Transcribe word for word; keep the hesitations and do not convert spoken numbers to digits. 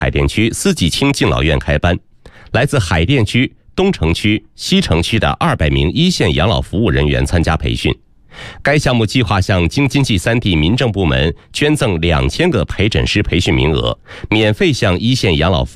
海淀区四季青敬老院开班，来自海淀区、东城区、西城区的二百名一线养老服务人员参加培训。该项目计划向京津冀三地民政部门捐赠两千个陪诊师培训名额，免费向一线养老服务